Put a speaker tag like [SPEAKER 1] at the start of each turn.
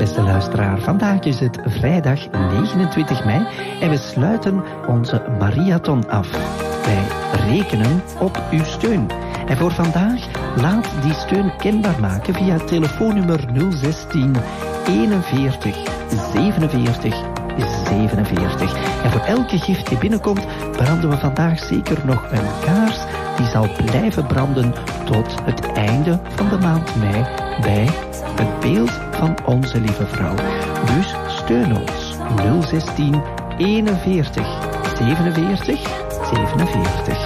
[SPEAKER 1] Beste luisteraar, vandaag is het vrijdag 29 mei en we sluiten onze marathon af. Wij rekenen op uw steun. En voor vandaag laat die steun kenbaar maken via het telefoonnummer 016 41 47 47. En voor elke gift die binnenkomt, branden we vandaag zeker nog een kaars die zal blijven branden tot het einde van de maand mei bij het beeld van Onze Lieve Vrouw. Dus steun ons 016 41 47 47.